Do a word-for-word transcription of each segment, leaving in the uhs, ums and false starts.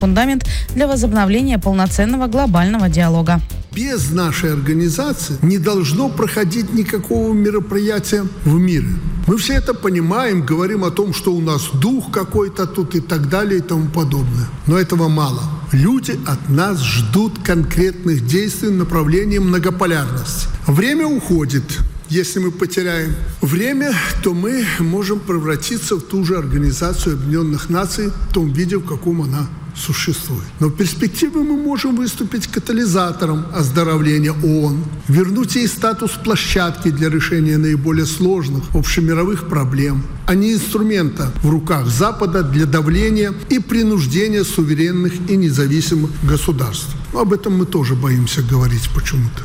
фундамент для возобновления полноценного глобального диалога. Без нашей организации не должно проходить никакого мероприятия в мире. Мы все это понимаем, говорим о том, что у нас дух какой-то тут и так далее и тому подобное. Но этого мало. Люди от нас ждут конкретных действий в направлении многополярности. Время уходит. Если мы потеряем время, то мы можем превратиться в ту же Организацию Объединенных Наций в том виде, в каком она существует. Но в перспективе мы можем выступить катализатором оздоровления ООН, вернуть ей статус площадки для решения наиболее сложных общемировых проблем, а не инструмента в руках Запада для давления и принуждения суверенных и независимых государств. Но об этом мы тоже боимся говорить почему-то.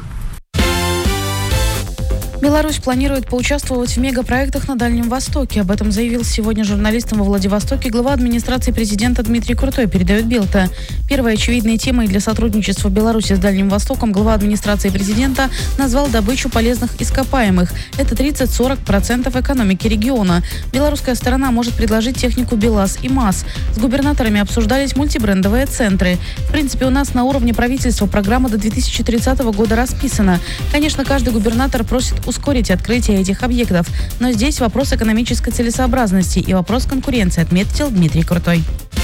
Беларусь планирует поучаствовать в мегапроектах на Дальнем Востоке. Об этом заявил сегодня журналистам во Владивостоке глава администрации президента Дмитрий Крутой, передает Белта. Первой очевидной темой для сотрудничества Беларуси с Дальним Востоком глава администрации президента назвал добычу полезных ископаемых. Это тридцать-сорок процентов экономики региона. Белорусская сторона может предложить технику БелАЗ и МАЗ. С губернаторами обсуждались мультибрендовые центры. В принципе, у нас на уровне правительства программа до две тысячи тридцатого года расписана. Конечно, каждый губернатор просит ускорить открытие этих объектов. Но здесь вопрос экономической целесообразности и вопрос конкуренции, отметил Дмитрий Крутой.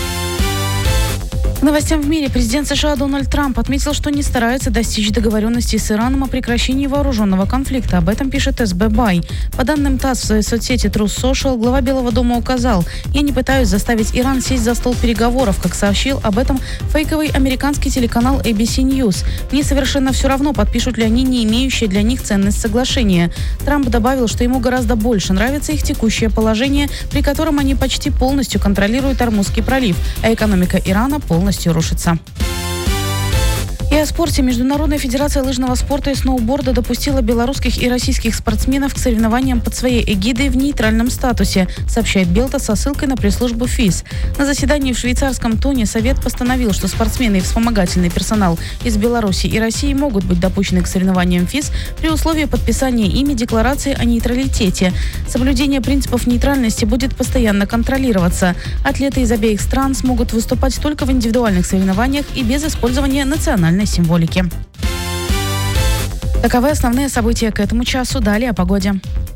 К новостям в мире. Президент США Дональд Трамп отметил, что не старается достичь договоренности с Ираном о прекращении вооруженного конфликта. Об этом пишет эс бэ бай. По данным ТАСС в своей соцсети Truth Social, глава Белого дома указал: «Я не пытаюсь заставить Иран сесть за стол переговоров», как сообщил об этом фейковый американский телеканал эй би си News. «Мне совершенно все равно, подпишут ли они не имеющие для них ценность соглашения». Трамп добавил, что ему гораздо больше нравится их текущее положение, при котором они почти полностью контролируют Ормузский пролив, а экономика Ирана полностью рушится. И о спорте. Международная федерация лыжного спорта и сноуборда допустила белорусских и российских спортсменов к соревнованиям под своей эгидой в нейтральном статусе, сообщает Белта со ссылкой на пресс-службу ФИС. На заседании в швейцарском Туне Совет постановил, что спортсмены и вспомогательный персонал из Беларуси и России могут быть допущены к соревнованиям ФИС при условии подписания ими декларации о нейтралитете. Соблюдение принципов нейтральности будет постоянно контролироваться. Атлеты из обеих стран смогут выступать только в индивидуальных соревнованиях и без использования национальной символики. Таковы основные события к этому часу. Далее о погоде.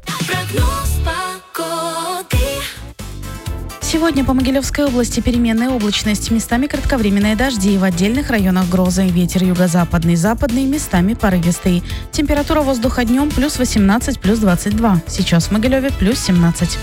Сегодня по Могилевской области переменная облачность, местами кратковременные дожди, в отдельных районах грозы. Ветер юго-западный, западный, местами порывистый. Температура воздуха днем плюс восемнадцать, плюс двадцать два. Сейчас в Могилеве плюс семнадцать.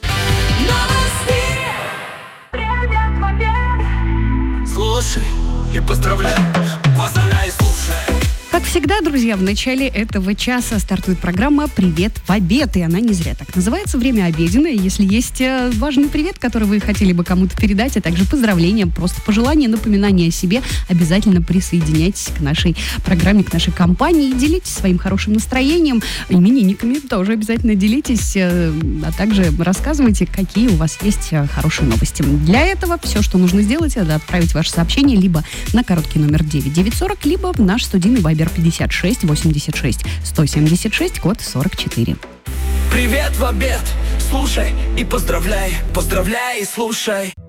Слушай и поздравляй. Поздравляй, слушай. Как всегда, друзья, в начале этого часа стартует программа «Привет в обед». И она не зря так называется, время обеденное. Если есть важный привет, который вы хотели бы кому-то передать, а также поздравления, просто пожелания, напоминания о себе, обязательно присоединяйтесь к нашей программе, к нашей компании и делитесь своим хорошим настроением. Именинниками тоже обязательно делитесь, а также рассказывайте, какие у вас есть хорошие новости. Для этого все, что нужно сделать, это отправить ваше сообщение либо на короткий номер девять девятьсот сорок, либо в наш студийный вайбер пятьдесят шесть восемьдесят шесть сто семьдесят шесть, код сорок четыре. Привет в обед, слушай и поздравляй, поздравляй и слушай.